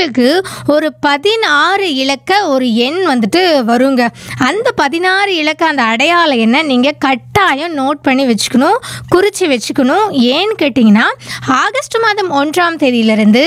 உங்களுக்கு ஒரு 16 இலக்க ஒரு எண் வந்துட்டு வருங்க. அந்த 16 இலக்க அந்த அடையாள எண்ணை நீங்கள் கட்டாயம் நோட் பண்ணி வச்சுக்கணும், குறித்து வச்சுக்கணும். ஏன்னு கேட்டிங்கன்னா ஆகஸ்ட் மாதம் 1ஆம் தேதியிலிருந்து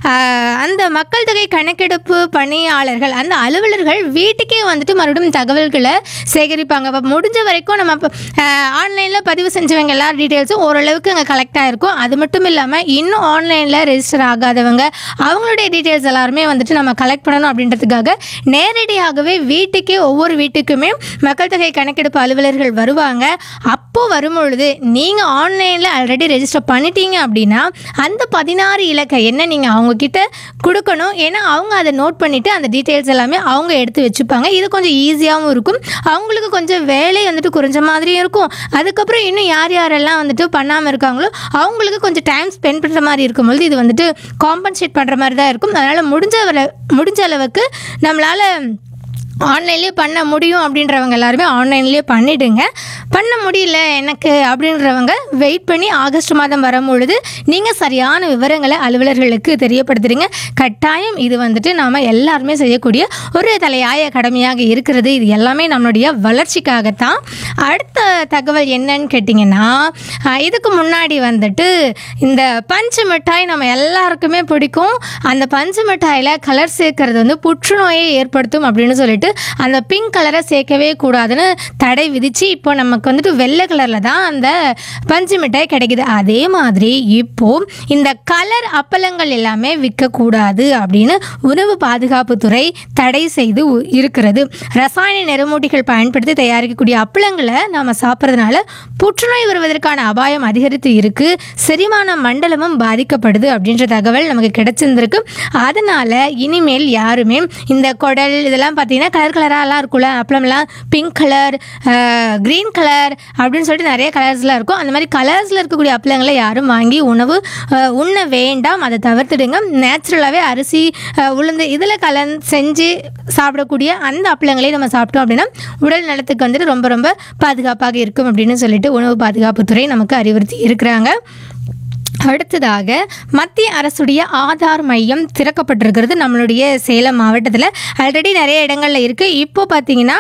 அந்த மக்கள் தொகை கணக்கெடுப்பு பணியாளர்கள், அந்த அலுவலர்கள் வீட்டுக்கே வந்துட்டு மறுபடியும் தகவல்களை சேகரிப்பாங்க. அப்போ முடிஞ்ச வரைக்கும் நம்ம ஆன்லைனில் பதிவு செஞ்சவங்க எல்லா டீட்டெயில்ஸும் ஓரளவுக்கு அங்கே கலெக்ட் ஆகிருக்கும். அது மட்டும் இல்லாமல் இன்னும் ஆன்லைனில் ரெஜிஸ்டர் ஆகாதவங்க அவங்களுடைய டீட்டெயில்ஸ் எல்லாருமே வந்துட்டு நம்ம கலெக்ட் பண்ணணும். அப்படின்றதுக்காக நேரடியாகவே வீட்டுக்கே ஒவ்வொரு வீட்டுக்குமே மக்கள் தொகை கணக்கெடுப்பு அலுவலர்கள் வருவாங்க. அப்போது வரும்பொழுது நீங்கள் ஆன்லைனில் ஆல்ரெடி ரெஜிஸ்டர் பண்ணிட்டீங்க அப்படின்னா அந்த 16 இலக்க என்ன நீங்கள் அவங்கக்கிட்ட கொடுக்கணும். ஏன்னா அவங்க அதை நோட் பண்ணிவிட்டு அந்த டீட்டெயில்ஸ் எல்லாமே அவங்க எடுத்து வச்சுப்பாங்க. இது கொஞ்சம் ஈஸியாகவும் இருக்கும், அவங்களுக்கு கொஞ்சம் வேலை வந்துட்டு குறைஞ்ச மாதிரியும் இருக்கும். அதுக்கப்புறம் இன்னும் யார் யாரெல்லாம் வந்துட்டு பண்ணாமல் இருக்காங்களோ அவங்களுக்கு கொஞ்சம் டைம் ஸ்பெண்ட் பண்ணுற மாதிரி இருக்கும்போது இது வந்துட்டு காம்பன்சேட் பண்ணுற மாதிரி தான் இருக்கும். அதனால் முடிஞ்ச அளவுக்கு நம்மளால் ஆன்லைன்லேயே பண்ண முடியும் அப்படின்றவங்க எல்லாருமே ஆன்லைன்லேயே பண்ணிவிடுங்க. பண்ண முடியல எனக்கு அப்படின்றவங்க வெயிட் பண்ணி ஆகஸ்ட் மாதம் வரும்பொழுது நீங்கள் சரியான விவரங்களை அலுவலர்களுக்கு தெரியப்படுத்துறீங்க. கட்டாயம் இது வந்துட்டு நாம் எல்லாருமே செய்யக்கூடிய ஒரு தலையாய கடமையாக இருக்கிறது. இது எல்லாமே நம்மளுடைய வளர்ச்சிக்காகத்தான். அடுத்த தகவல் என்னன்னு கேட்டிங்கன்னா, இதுக்கு முன்னாடி வந்துட்டு இந்த பஞ்சு மிட்டாய் நம்ம எல்லாருக்குமே பிடிக்கும். அந்த பஞ்சு மிட்டாயில் கலர் சேர்க்கறது வந்து புற்றுநோயை ஏற்படுத்தும் அப்படின்னு சொல்லிட்டு அந்த பிங்க் கலரை சேர்க்கவே கூடாதுன்னு தடை விதிச்சு இப்போ நமக்கு வந்துட்டு வெள்ளை கலரில் தான் அந்த பஞ்சு மிட்டாய் கிடைக்குது. அதே மாதிரி இப்போ இந்த கலர் அப்பளங்கள் எல்லாமே விற்கக்கூடாது அப்படின்னு உணவு பாதுகாப்புத்துறை தடை செய்து இருக்கிறது. ரசாயன நிறமூட்டிகள் பயன்படுத்தி தயாரிக்கக்கூடிய அப்பளங்களை நாம் சாப்பிட்றதுனால புற்றுநோய் வருவதற்கான அபாயம் அதிகரித்து இருக்கு, செரிமான மண்டலமும் பாதிக்கப்படுது அப்படின்ற தகவல் நமக்கு கிடைச்சிருந்திருக்கு. அதனால் இனிமேல் யாருமே இந்த குடல் இதெல்லாம் பார்த்தீங்கன்னா கலர் கலராலாம் இருக்கும்ல, அப்பளம்லாம் பிங்க் கலர், க்ரீன் கலர் அப்படின்னு சொல்லிட்டு நிறைய கலர்ஸ்லாம் இருக்கும். அந்த மாதிரி கலர்ஸில் இருக்கக்கூடிய அப்பளங்களை யாரும் வாங்கி உண்ண வேண்டாம், அதை தவிர்த்துடுங்க. நேச்சுரலாகவே அரிசி உளுந்து இதில் செஞ்சு சாப்பிடக்கூடிய அந்த அப்பளங்களே நம்ம சாப்பிட்டோம் அப்படின்னா உடல் நலத்துக்கு வந்துட்டு ரொம்ப ரொம்ப பாதுகாப்பாக இருக்கும் அப்படின்னு சொல்லிட்டு உணவு பாதுகாப்புத்துறை நமக்கு அறிவுறுத்தி இருக்கிறாங்க. அடுத்ததாக மத்திய அரசுடைய ஆதார் மையம் திறக்கப்பட்டிருக்கிறது நம்மளுடைய சேலம் மாவட்டத்தில். ஆல்ரெடி நிறைய இடங்களில் இருக்குது. இப்போ பார்த்தீங்கன்னா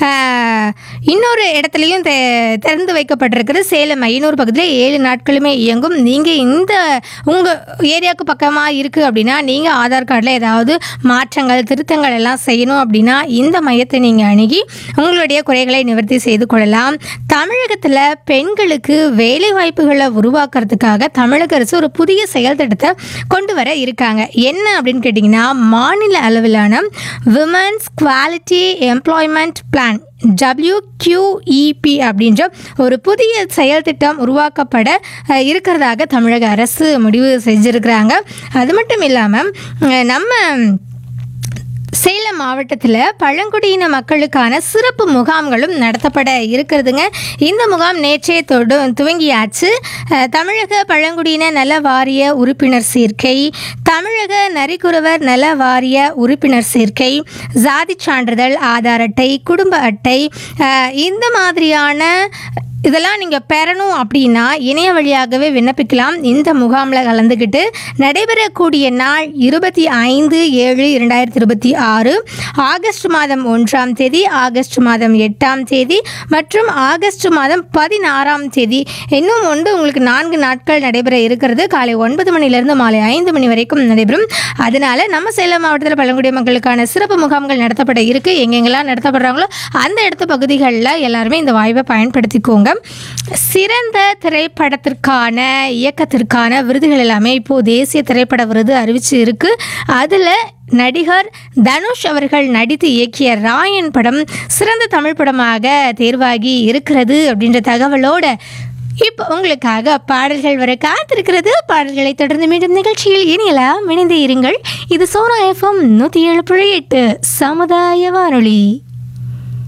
இன்னொரு இடத்துலையும் திறந்து வைக்கப்பட்டிருக்கிறது. சேலம் ஐநூறு பக்கத்தில் 7 நாட்களுமே இயங்கும். நீங்கள் உங்கள் ஏரியாவுக்கு பக்கமாக இருக்குது அப்படின்னா நீங்கள் ஆதார் கார்டில் ஏதாவது மாற்றங்கள் திருத்தங்கள் எல்லாம் செய்யணும் அப்படின்னா இந்த மையத்தை நீங்கள் அணுகி உங்களுடைய குறைகளை நிவர்த்தி செய்து கொள்ளலாம். தமிழகத்தில் பெண்களுக்கு வேலை வாய்ப்புகளை உருவாக்குறதுக்காக தமிழக அரசு ஒரு புதிய செயல் திட்டத்தை கொண்டு வர இருக்காங்க. என்ன அப்படின்னு கேட்டிங்கன்னா, மாநில அளவிலான women's quality employment plan WQEP அப்படின்ற ஒரு புதிய செயல் திட்டம் உருவாக்கப்பட இருக்கிறதாக தமிழக அரசு முடிவு செஞ்சுருக்கிறாங்க. அது மட்டும் இல்லாமல் நம்ம சேலம் மாவட்டத்தில் பழங்குடியின மக்களுக்கான சிறப்பு முகாம்களும் நடத்தப்பட இருக்கிறதுங்க. இந்த முகாம் நேற்றே துவங்கியாச்சு. தமிழக பழங்குடியின நல வாரிய உறுப்பினர் சேர்க்கை, தமிழக நரிக்குறவர் நல வாரிய உறுப்பினர் சேர்க்கை, சாதி சான்றிதழ், ஆதார் அட்டை, குடும்ப அட்டை, இந்த மாதிரியான இதெல்லாம் நீங்கள் பெறணும் அப்படின்னா இணைய வழியாகவே விண்ணப்பிக்கலாம். இந்த முகாமில் கலந்துக்கிட்டு நடைபெறக்கூடிய நாள் 25/7/2026, ஆகஸ்ட் மாதம் 1ஆம் தேதி, ஆகஸ்ட் மாதம் 8ஆம் தேதி மற்றும் ஆகஸ்ட் மாதம் 16ஆம் தேதி. இன்னும் உங்களுக்கு 4 நாட்கள் நடைபெற இருக்கிறது. காலை 9 மணிலேருந்து மாலை 5 மணி வரைக்கும் நடைபெறும். அதனால் நம்ம சேலம் மாவட்டத்தில் பழங்குடிய மக்களுக்கான சிறப்பு முகாம்கள் நடத்தப்பட இருக்குது. எங்கெங்கெல்லாம் நடத்தப்படுறாங்களோ அந்த இடத்த பகுதிகளில் எல்லாருமே இந்த வாய்ப்பை பயன்படுத்திக்கோங்க. சிறந்த திரைப்படத்திற்கான இயக்கத்திற்கான விருதுகள் எல்லாமே இப்போது தேசிய திரைப்பட விருது அறிவிச்சு இருக்கு. அதில் நடிகர் தனுஷ் அவர்கள் நடித்து இயக்கிய ராயன் படம் சிறந்த தமிழ் படமாக தேர்வாகி இருக்கிறது அப்படின்ற தகவலோட இப்போ உங்களுக்காக பாடல்கள் வர காத்திருக்கிறது. பாடல்களை தொடர்ந்து மீண்டும் நிகழ்ச்சியில் இணையலாம், இணைந்து இருங்கள். இது சோனா FM 107.8 சமுதாய வானொலி.